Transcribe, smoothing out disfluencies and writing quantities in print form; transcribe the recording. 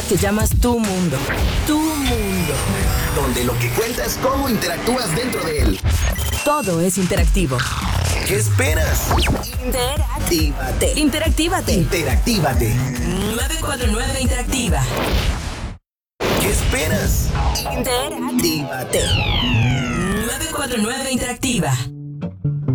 que llamas tu mundo. Tu mundo. Donde lo que cuenta es cómo interactúas dentro de él. Todo es interactivo. ¿Qué esperas? Interactívate. Interactívate. 949 Interactiva. ¿Qué esperas? Interactívate. 949 Interactiva.